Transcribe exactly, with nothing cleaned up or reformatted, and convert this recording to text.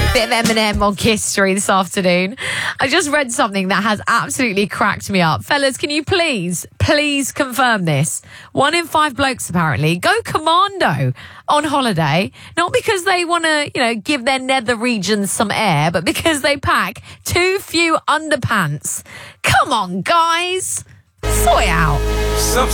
Bit of Eminem on Kiss Story this afternoon. I just read something that has absolutely cracked me up. Fellas, can you please, please confirm this? One in five blokes apparently go commando on holiday, not because they want to, you know, give their nether regions some air, but because they pack too few underpants. Come on, guys. Sort it out.